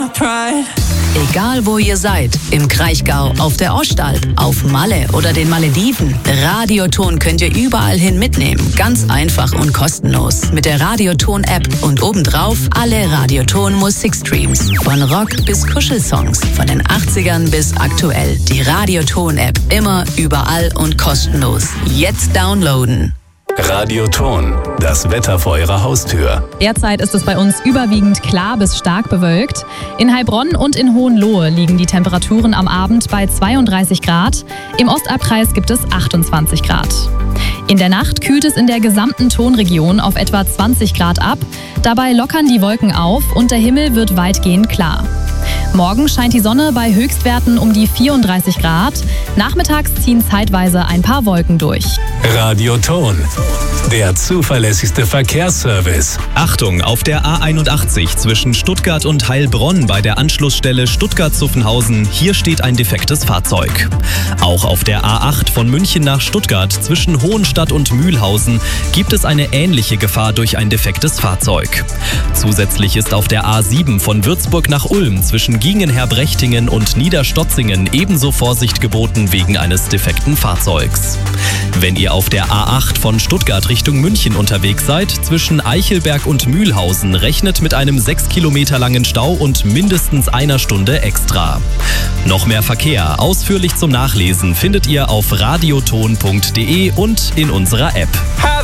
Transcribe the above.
pride. Egal wo ihr seid, im Kraichgau, auf der Ostalb, auf Malle oder den Malediven, Radioton könnt ihr überall hin mitnehmen. Ganz einfach und kostenlos. Mit der Radioton-App und obendrauf alle Radioton-Musikstreams. Von Rock bis Kuschelsongs, von den 80ern bis aktuell. Die Radioton-App immer, überall und kostenlos. Jetzt downloaden. Radioton, das Wetter vor Ihrer Haustür. Derzeit ist es bei uns überwiegend klar bis stark bewölkt. In Heilbronn und in Hohenlohe liegen die Temperaturen am Abend bei 32 Grad. Im Ostalbkreis gibt es 28 Grad. In der Nacht kühlt es in der gesamten Tonregion auf etwa 20 Grad ab. Dabei lockern die Wolken auf und der Himmel wird weitgehend klar. Morgen scheint die Sonne bei Höchstwerten um die 34 Grad. Nachmittags ziehen zeitweise ein paar Wolken durch. Radioton, der zuverlässigste Verkehrsservice. Achtung, auf der A81 zwischen Stuttgart und Heilbronn bei der Anschlussstelle Stuttgart-Zuffenhausen, hier steht ein defektes Fahrzeug. Auch auf der A8 von München nach Stuttgart zwischen Hohenstadt und Mühlhausen gibt es eine ähnliche Gefahr durch ein defektes Fahrzeug. Zusätzlich ist auf der A7 von Würzburg nach Ulm zwischen Giegenher-Brechtingen und Niederstotzingen ebenso Vorsicht geboten wegen eines defekten Fahrzeugs. Wenn ihr auf der A8 von Stuttgart Richtung München unterwegs seid, zwischen Eichelberg und Mühlhausen, rechnet mit einem 6 Kilometer langen Stau und mindestens einer Stunde extra. Noch mehr Verkehr, ausführlich zum Nachlesen, findet ihr auf radioton.de und in unserer App.